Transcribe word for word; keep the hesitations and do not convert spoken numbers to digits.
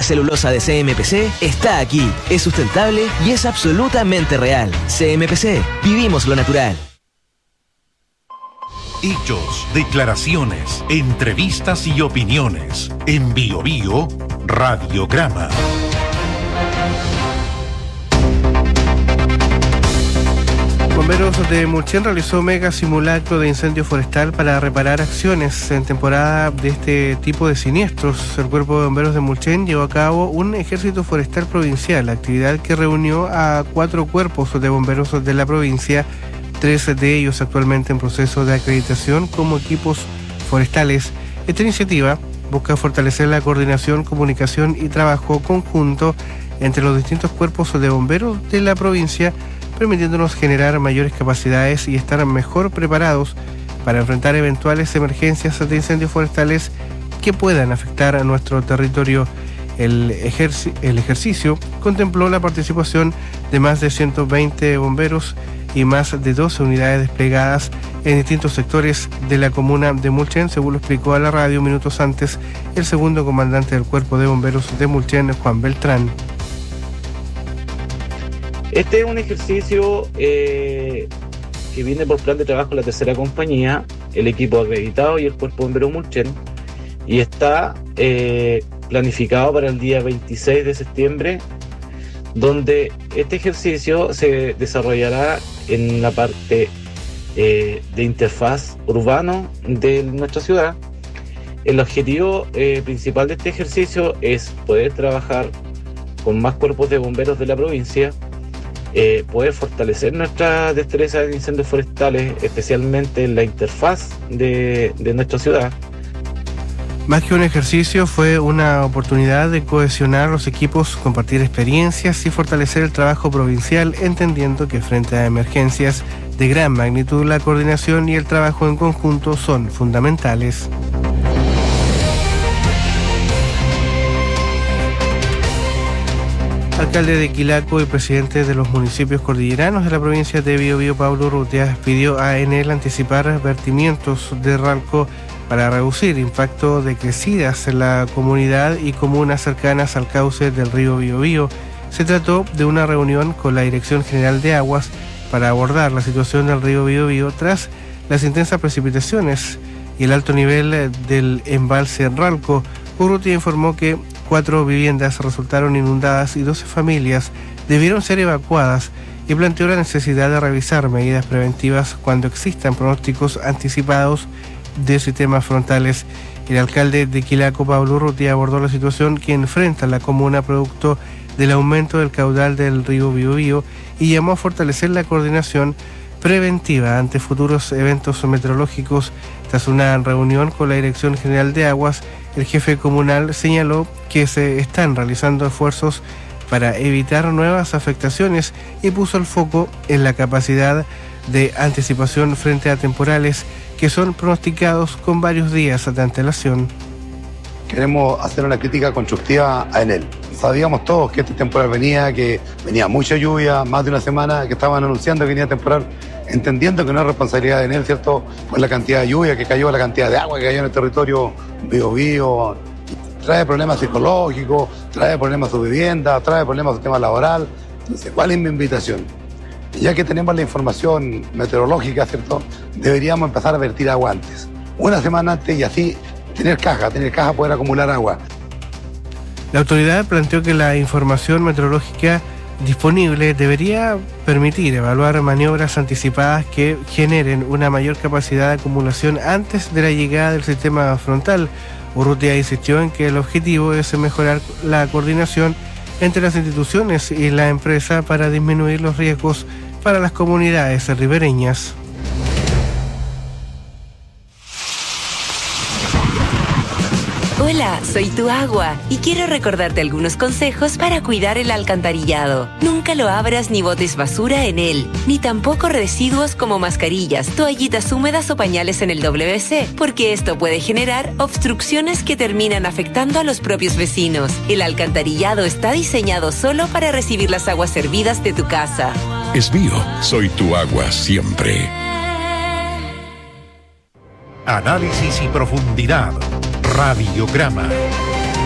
celulosa de C M P C está aquí. Es sustentable y es absolutamente real. C M P C, vivimos lo natural. Hechos, declaraciones, entrevistas y opiniones. En Bio Bio, Radiograma. Bomberos de Mulchen realizó mega simulacro de incendio forestal para reparar acciones en temporada de este tipo de siniestros. El Cuerpo de Bomberos de Mulchen llevó a cabo un ejército forestal provincial, actividad que reunió a cuatro cuerpos de bomberos de la provincia, tres de ellos actualmente en proceso de acreditación como equipos forestales. Esta iniciativa busca fortalecer la coordinación, comunicación y trabajo conjunto entre los distintos cuerpos de bomberos de la provincia, permitiéndonos generar mayores capacidades y estar mejor preparados para enfrentar eventuales emergencias de incendios forestales que puedan afectar a nuestro territorio. El, ejerci- el ejercicio contempló la participación de más de ciento veinte bomberos y más de doce unidades desplegadas en distintos sectores de la comuna de Mulchen, según lo explicó a la radio minutos antes el segundo comandante del Cuerpo de Bomberos de Mulchen, Juan Beltrán. Este es un ejercicio eh, que viene por plan de trabajo de la tercera compañía, el equipo acreditado y el Cuerpo de Bomberos Mulchen, y está eh, planificado para el día veintiséis de septiembre, donde este ejercicio se desarrollará en la parte eh, de interfaz urbano de nuestra ciudad. El objetivo eh, principal de este ejercicio es poder trabajar con más cuerpos de bomberos de la provincia, Eh, poder fortalecer nuestra destreza de incendios forestales, especialmente en la interfaz de, de nuestra ciudad. Más que un ejercicio, fue una oportunidad de cohesionar los equipos, compartir experiencias y fortalecer el trabajo provincial, entendiendo que frente a emergencias de gran magnitud, la coordinación y el trabajo en conjunto son fundamentales. Alcalde de Quilaco y presidente de los municipios cordilleranos de la provincia de Bio Bio, Pablo Urrutia, pidió a Enel anticipar vertimientos de Ralco para reducir impacto de crecidas en la comunidad y comunas cercanas al cauce del río Bio Bio. Se trató de una reunión con la Dirección General de Aguas para abordar la situación del río Bio Bio tras las intensas precipitaciones y el alto nivel del embalse Ralco. Urrutia informó que cuatro viviendas resultaron inundadas y doce familias debieron ser evacuadas y planteó la necesidad de revisar medidas preventivas cuando existan pronósticos anticipados de sistemas frontales. El alcalde de Quilaco, Pablo Urrutia, abordó la situación que enfrenta la comuna producto del aumento del caudal del río Bio Bio y llamó a fortalecer la coordinación preventiva ante futuros eventos meteorológicos. Tras una reunión con la Dirección General de Aguas, el jefe comunal señaló que se están realizando esfuerzos para evitar nuevas afectaciones y puso el foco en la capacidad de anticipación frente a temporales que son pronosticados con varios días de antelación. Queremos hacer una crítica constructiva a Enel. Sabíamos todos que este temporal venía, que venía mucha lluvia, más de una semana, que estaban anunciando que venía temporal, entendiendo que no es responsabilidad de Enel, ¿cierto? Pues la cantidad de lluvia que cayó, la cantidad de agua que cayó en el territorio Bio Bio, trae problemas psicológicos, trae problemas a su vivienda, trae problemas a su tema laboral. Entonces, ¿cuál es mi invitación? Ya que tenemos la información meteorológica, ¿cierto? Deberíamos empezar a vertir agua antes, una semana antes, y así tener caja, tener caja, poder acumular agua. La autoridad planteó que la información meteorológica disponible debería permitir evaluar maniobras anticipadas que generen una mayor capacidad de acumulación antes de la llegada del sistema frontal. Urrutia insistió en que el objetivo es mejorar la coordinación entre las instituciones y la empresa para disminuir los riesgos para las comunidades ribereñas. Hola, soy tu agua y quiero recordarte algunos consejos para cuidar el alcantarillado. Nunca lo abras ni botes basura en él, ni tampoco residuos como mascarillas, toallitas húmedas o pañales en el W C C, porque esto puede generar obstrucciones que terminan afectando a los propios vecinos. El alcantarillado está diseñado solo para recibir las aguas servidas de tu casa. Es Bio, soy tu agua siempre. Análisis y profundidad. Radiograma.